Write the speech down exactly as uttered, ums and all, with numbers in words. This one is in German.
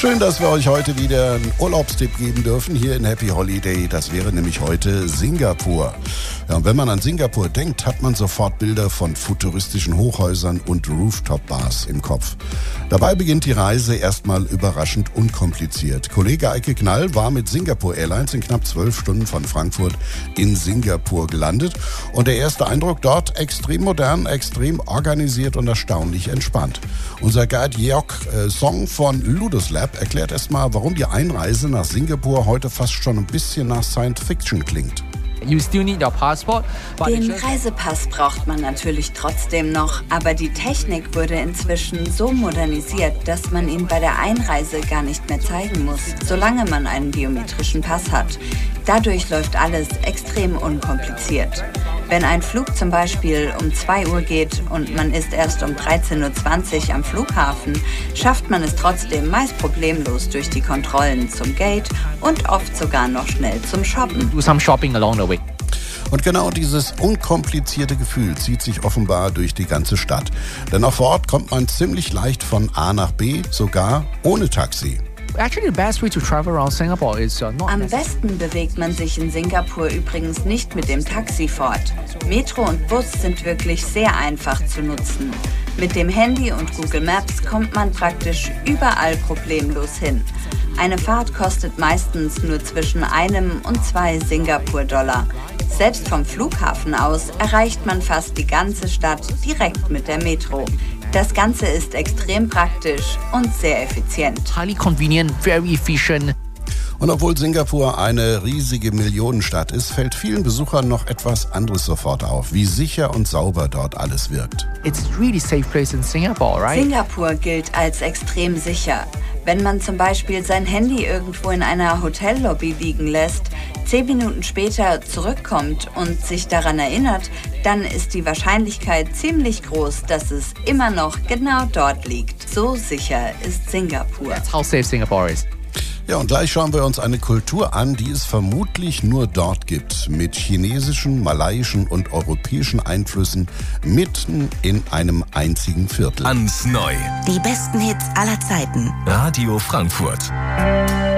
Schön, dass wir euch heute wieder einen Urlaubstipp geben dürfen hier in Happy Holiday. Das wäre nämlich heute Singapur. Ja, und wenn man an Singapur denkt, hat man sofort Bilder von futuristischen Hochhäusern und Rooftop-Bars im Kopf. Dabei beginnt die Reise erstmal überraschend unkompliziert. Kollege Eike Knall war mit Singapore Airlines in knapp zwölf Stunden von Frankfurt in Singapur gelandet. Und der erste Eindruck dort extrem modern, extrem organisiert und erstaunlich entspannt. Unser Guide Georg äh, Song von Ludus Lab erklärt erstmal, warum die Einreise nach Singapur heute fast schon ein bisschen nach Science Fiction klingt. You still need your passport, but Den Reisepass braucht man natürlich trotzdem noch, aber die Technik wurde inzwischen so modernisiert, dass man ihn bei der Einreise gar nicht mehr zeigen muss, solange man einen biometrischen Pass hat. Dadurch läuft alles extrem unkompliziert. Wenn ein Flug zum Beispiel um zwei Uhr geht und man ist erst um dreizehn Uhr zwanzig am Flughafen, schafft man es trotzdem meist problemlos durch die Kontrollen zum Gate und oft sogar noch schnell zum Shoppen. do some shopping along the way. Und genau dieses unkomplizierte Gefühl zieht sich offenbar durch die ganze Stadt. Denn auch vor Ort kommt man ziemlich leicht von A nach B, sogar ohne Taxi. Actually, the best way to travel around Singapore is uh, not Am necessarily- besten bewegt man sich in Singapur übrigens nicht mit dem Taxi fort. Metro und Bus sind wirklich sehr einfach zu nutzen. Mit dem Handy und Google Maps kommt man praktisch überall problemlos hin. Eine Fahrt kostet meistens nur zwischen einem und zwei Singapur-Dollar. Selbst vom Flughafen aus erreicht man fast die ganze Stadt direkt mit der Metro. Das Ganze ist extrem praktisch und sehr effizient. highly convenient, very efficient. Und obwohl Singapur eine riesige Millionenstadt ist, fällt vielen Besuchern noch etwas anderes sofort auf, wie sicher und sauber dort alles wirkt. It's a really safe place in Singapore, right? Singapur gilt als extrem sicher. Wenn man zum Beispiel sein Handy irgendwo in einer Hotellobby liegen lässt, zehn Minuten später zurückkommt und sich daran erinnert, dann ist die Wahrscheinlichkeit ziemlich groß, dass es immer noch genau dort liegt. So sicher ist Singapur. That's how safe Singapore is. Ja, und gleich schauen wir uns eine Kultur an, die es vermutlich nur dort gibt, mit chinesischen, malaiischen und europäischen Einflüssen mitten in einem einzigen Viertel. Ans Neu. Die besten Hits aller Zeiten. Radio Frankfurt.